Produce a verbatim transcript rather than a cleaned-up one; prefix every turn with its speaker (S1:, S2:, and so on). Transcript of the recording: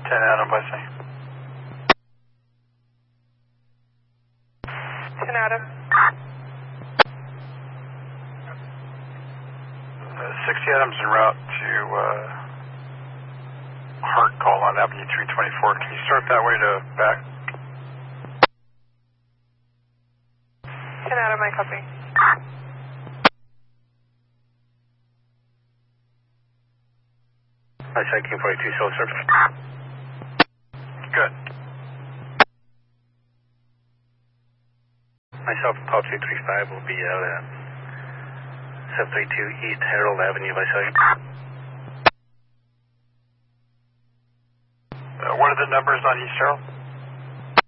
S1: ten Adam, by say.
S2: ten Adam.
S1: Uh, sixty Adams en route to uh, Hart call on Avenue three twenty-four. Can you start that way to back?
S2: ten Adam, I copy.
S3: I check King forty-two, show service.
S1: Good.
S3: Myself and Paul two three five will be out at seven thirty-two East Harold Avenue by second.
S1: Uh, what are the numbers on East Harold?